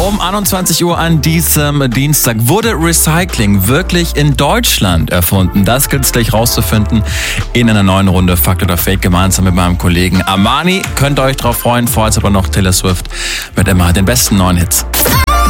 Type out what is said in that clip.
Um 21 Uhr an diesem Dienstag wurde Recycling wirklich in Deutschland erfunden. Das gilt es gleich rauszufinden in einer neuen Runde Fakt oder Fake gemeinsam mit meinem Kollegen Armani. Könnt ihr euch drauf freuen. Vorher ist aber noch Taylor Swift mit immer den besten neuen Hits.